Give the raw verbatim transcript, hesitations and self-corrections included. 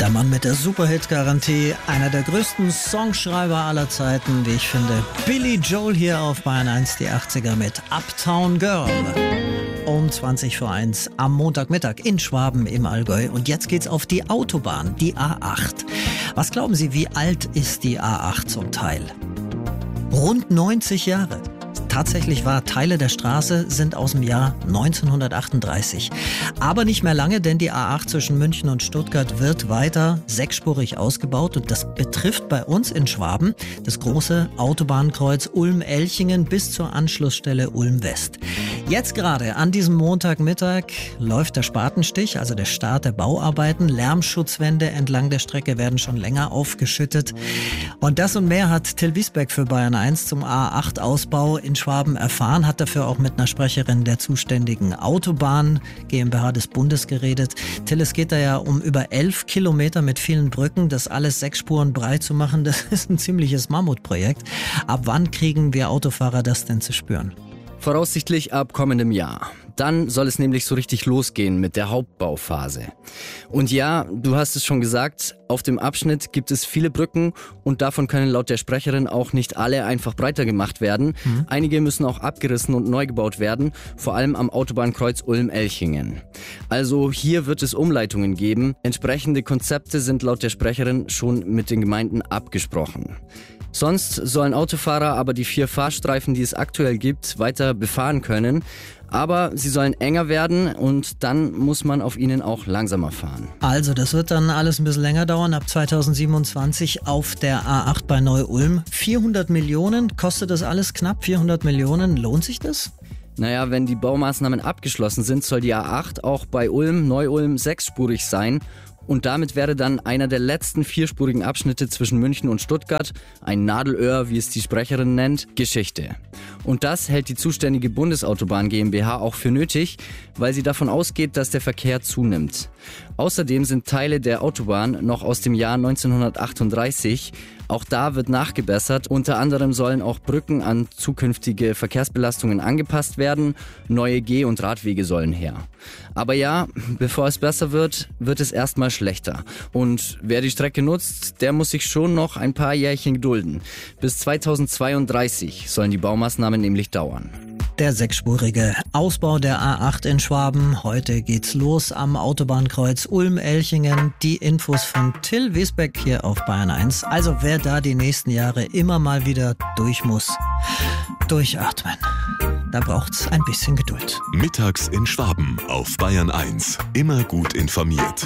Der Mann mit der Superhit-Garantie, einer der größten Songschreiber aller Zeiten, wie ich finde. Billy Joel hier auf Bayern eins, die achtziger mit Uptown Girl. Um zwanzig vor eins am Montagmittag in Schwaben im Allgäu. Und jetzt geht's auf die Autobahn, die A acht. Was glauben Sie, wie alt ist die A acht zum Teil? Rund neunzig Jahre. Tatsächlich wahr, Teile der Straße sind aus dem Jahr neunzehnhundertachtunddreißig. Aber nicht mehr lange, denn die A acht zwischen München und Stuttgart wird weiter sechsspurig ausgebaut. Und das betrifft bei uns in Schwaben das große Autobahnkreuz Ulm-Elchingen bis zur Anschlussstelle Ulm-West. Jetzt gerade an diesem Montagmittag läuft der Spatenstich, also der Start der Bauarbeiten. Lärmschutzwände entlang der Strecke werden schon länger aufgeschüttet. Und das und mehr hat Till Wiesbeck für Bayern eins zum A acht Ausbau in Schwaben erfahren, hat dafür auch mit einer Sprecherin der zuständigen Autobahn GmbH des Bundes geredet. Till, es geht da ja um über elf Kilometer mit vielen Brücken, das alles sechs Spuren breit zu machen, das ist ein ziemliches Mammutprojekt. Ab wann kriegen wir Autofahrer das denn zu spüren? Voraussichtlich ab kommendem Jahr. Dann soll es nämlich so richtig losgehen mit der Hauptbauphase. Und ja, du hast es schon gesagt, auf dem Abschnitt gibt es viele Brücken und davon können laut der Sprecherin auch nicht alle einfach breiter gemacht werden. Mhm. Einige müssen auch abgerissen und neu gebaut werden, vor allem am Autobahnkreuz Ulm-Elchingen. Also hier wird es Umleitungen geben. Entsprechende Konzepte sind laut der Sprecherin schon mit den Gemeinden abgesprochen. Sonst sollen Autofahrer aber die vier Fahrstreifen, die es aktuell gibt, weiter befahren können. Aber sie sollen enger werden und dann muss man auf ihnen auch langsamer fahren. Also das wird dann alles ein bisschen länger dauern, ab zweitausendsiebenundzwanzig auf der A acht bei Neu-Ulm. vierhundert Millionen, kostet das alles knapp vierhundert Millionen, lohnt sich das? Naja, wenn die Baumaßnahmen abgeschlossen sind, soll die A acht auch bei Ulm, Neu-Ulm sechsspurig sein. Und damit wäre dann einer der letzten vierspurigen Abschnitte zwischen München und Stuttgart, ein Nadelöhr, wie es die Sprecherin nennt, Geschichte. Und das hält die zuständige Bundesautobahn GmbH auch für nötig, weil sie davon ausgeht, dass der Verkehr zunimmt. Außerdem sind Teile der Autobahn noch aus dem Jahr neunzehnhundertachtunddreißig. Auch da wird nachgebessert. Unter anderem sollen auch Brücken an zukünftige Verkehrsbelastungen angepasst werden. Neue Geh- und Radwege sollen her. Aber ja, bevor es besser wird, wird es erstmal schlechter. Und wer die Strecke nutzt, der muss sich schon noch ein paar Jährchen gedulden. Bis zweitausendzweiunddreißig sollen die Baumaßnahmen nämlich dauern. Der sechsspurige Ausbau der A acht in Schwaben. Heute geht's los am Autobahnkreuz Ulm-Elchingen. Die Infos von Till Wiesbeck hier auf Bayern eins. Also wer da die nächsten Jahre immer mal wieder durch muss, durchatmen. Da braucht's ein bisschen Geduld. Mittags in Schwaben auf Bayern eins. Immer gut informiert.